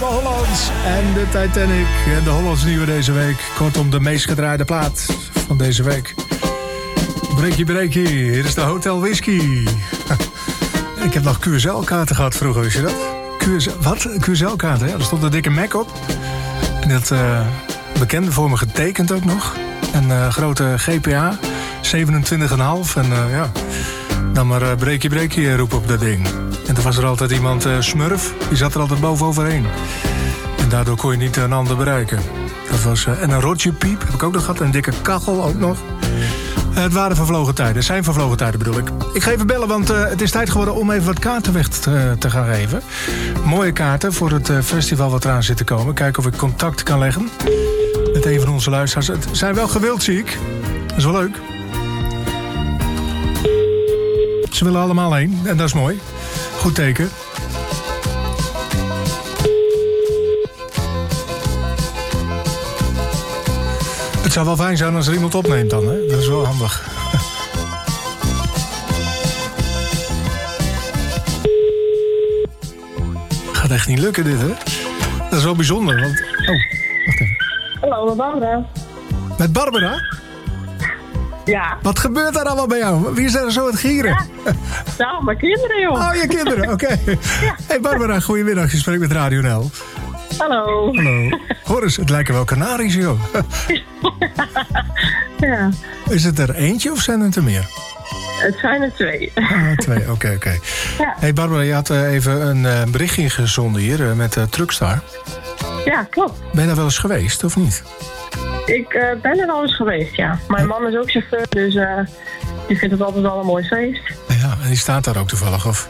Hollands en de Titanic. En de Hollands nieuwe deze week. Kortom, de meest gedraaide plaat van deze week. Breekie, hier is de Hotel Whisky. Ik heb nog QSL-kaarten gehad vroeger, wist je dat? Wat? QSL-kaarten, ja. Er stond een dikke Mac op. En dat bekende voor me getekend ook nog. Een grote GPA, 27,5. En ja, dan maar breekie roepen op dat ding. En toen was er altijd iemand, Smurf, die zat er altijd boven-overheen. En daardoor kon je niet een ander bereiken. Dat was, en een rotjepiep heb ik ook nog gehad. Een dikke kachel ook nog. Het waren vervlogen tijden. Het zijn vervlogen tijden bedoel ik. Ik ga even bellen, want het is tijd geworden om even wat kaarten weg te gaan geven. Mooie kaarten voor het festival wat eraan zit te komen. Kijken of ik contact kan leggen met een van onze luisteraars. Het zijn wel gewild, zie ik. Dat is wel leuk. Ze willen allemaal heen en dat is mooi. Goed teken. Het zou wel fijn zijn als er iemand opneemt dan, hè? Dat is wel handig. Gaat echt niet lukken dit, hè? Dat is wel bijzonder, want... Oh, wacht even. Hallo, met Barbara. Met Barbara? Ja. Wat gebeurt daar allemaal bij jou? Wie is er zo aan het gieren? Ja. Nou, mijn kinderen, joh. Oh, je kinderen, oké. Ja. Hey Barbara, goedemiddag. Je spreekt met Radio NL. Hallo. Hallo. Hoor eens, het lijken wel kanaries, joh. Ja. Is het er eentje of zijn het er meer? Het zijn er 2. Ah, 2, oké. Ja. Hey Barbara, je had even een berichtje ingezonden hier met Truckstar. Ja, klopt. Ben je daar wel eens geweest, of niet? Ik ben er al eens geweest, ja. Mijn man is ook chauffeur, dus die vindt het altijd wel een mooi feest. Ja, en die staat daar ook toevallig, of?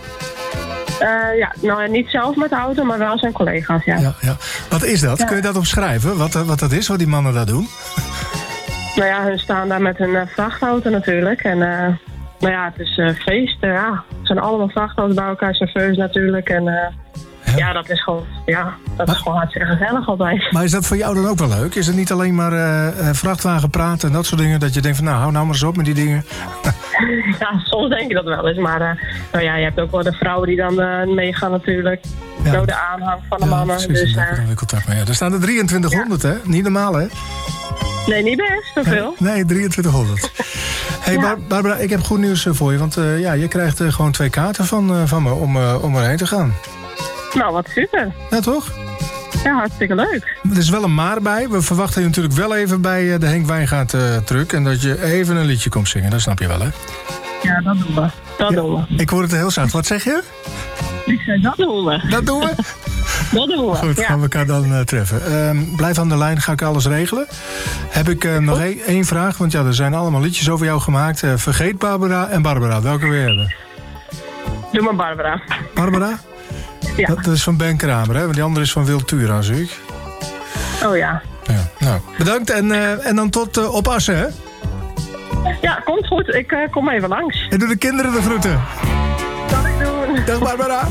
Ja, nou niet zelf met de auto, maar wel zijn collega's, ja. Ja. Wat is dat? Ja. Kun je dat omschrijven? Wat dat is, wat die mannen daar doen? Nou ja, hun staan daar met een vrachtauto natuurlijk. En nou ja, het is feest. Ja. Het zijn allemaal vrachtauto's bij elkaar, chauffeurs natuurlijk. En ja, dat is gewoon, is gewoon hartstikke gezellig altijd. Maar is dat voor jou dan ook wel leuk? Is het niet alleen maar vrachtwagen praten en dat soort dingen, dat je denkt van nou, hou nou maar eens op met die dingen? Ja, soms denk je dat wel eens. Maar nou ja, je hebt ook wel de vrouwen die dan meegaan natuurlijk. Ja. Zo de aanhang van de mannen. Precies, dus, contact mee. Ja, er staan er 2300, hè? Niet normaal, hè? Nee, niet best, zoveel. Nee, 2300. Hey Barbara, ik heb goed nieuws voor je. Want je krijgt gewoon 2 kaarten van me om erheen te gaan. Nou, wat super. Ja, toch? Ja, hartstikke leuk. Er is wel een maar bij. We verwachten je natuurlijk wel even bij de Henk Wijngaard truck. En dat je even een liedje komt zingen. Dat snap je wel, hè? Ja, dat doen we. Dat doen we. Ik hoor het heel zacht. Wat zeg je? Ik zei, dat doen we. Dat doen we? Dat doen we. Goed, gaan we elkaar dan treffen. Blijf aan de lijn, ga ik alles regelen. Heb ik nog één vraag, want er zijn allemaal liedjes over jou gemaakt. Vergeet Barbara en Barbara. Welke wil je hebben? Doe maar Barbara. Barbara? Ja. Dat is van Ben Kramer, hè? Want die andere is van Wil Tura, zie ik. Oh ja. Nou, bedankt en dan tot op Assen, hè? Ja, komt goed. Ik kom even langs. En doe de kinderen de groeten. Zal ik doen. Dag Barbara.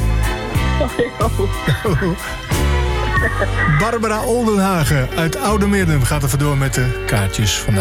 Barbara Oldenhagen uit Oude Meerdum gaat er vandoor met de kaartjes vandaag.